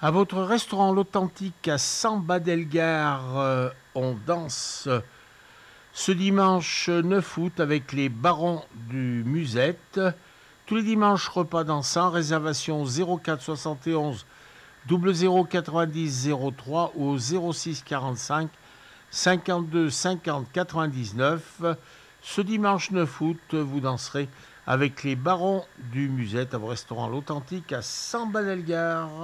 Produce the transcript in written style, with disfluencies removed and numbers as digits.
À votre restaurant L'Authentique à Samba-Delgare, on danse ce dimanche 9 août avec les Barons du Musette. Tous les dimanches, repas dansant, réservation 04 71 00 90 03 ou 06 45 52 50 99. Ce dimanche 9 août, vous danserez avec les Barons du Musette à votre restaurant L'Authentique à Samba-Delgare.